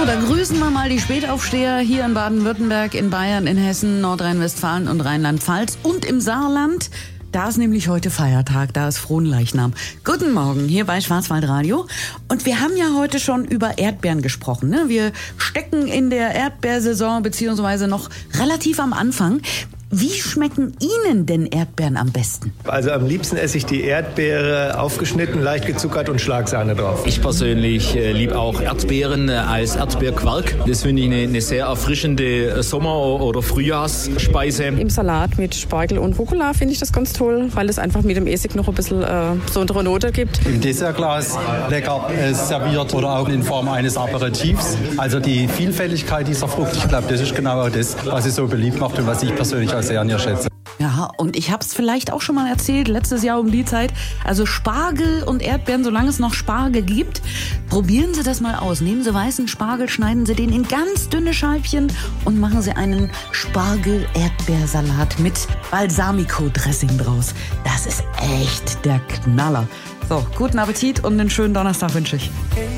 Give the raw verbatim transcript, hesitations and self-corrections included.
da grüßen wir mal die Spätaufsteher hier in Baden-Württemberg, in Bayern, in Hessen, Nordrhein-Westfalen und Rheinland-Pfalz und im Saarland. Da ist nämlich heute Feiertag, da ist Fronleichnam. Guten Morgen, hier bei Schwarzwaldradio. Und wir haben ja heute schon über Erdbeeren gesprochen, ne? Wir stecken in der Erdbeersaison beziehungsweise noch relativ am Anfang. Wie schmecken Ihnen denn Erdbeeren am besten? Also am liebsten esse ich die Erdbeere aufgeschnitten, leicht gezuckert und Schlagsahne drauf. Ich persönlich äh, liebe auch Erdbeeren äh, als Erdbeerquark. Das finde ich eine, eine sehr erfrischende Sommer- oder Frühjahrsspeise. Im Salat mit Spargel und Rucola finde ich das ganz toll, weil es einfach mit dem Essig noch ein bisschen äh, besondere Note gibt. Im Dessertglas lecker äh, serviert oder auch in Form eines Aperitifs. Also die Vielfältigkeit dieser Frucht, ich glaube, das ist genau auch das, was sie so beliebt macht und was ich persönlich sehr an ihr schätze. Ja, und ich habe es vielleicht auch schon mal erzählt, letztes Jahr um die Zeit. Also Spargel und Erdbeeren, solange es noch Spargel gibt, probieren Sie das mal aus. Nehmen Sie weißen Spargel, schneiden Sie den in ganz dünne Scheibchen und machen Sie einen Spargel-Erdbeersalat mit Balsamico-Dressing draus. Das ist echt der Knaller. So, guten Appetit und einen schönen Donnerstag wünsche ich.